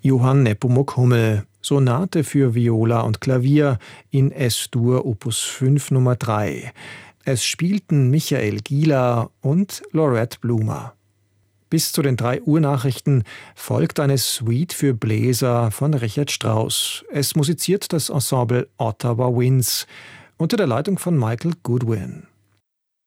Johann Nepomuk Hummel, Sonate für Viola und Klavier in S-Dur Opus 5 Nummer 3. Es spielten Michael Gieler und Laurette Blumer. Bis zu den 3 Uhr Nachrichten folgt eine Suite für Bläser von Richard Strauss. Es musiziert das Ensemble Ottawa Winds unter der Leitung von Michael Goodwin.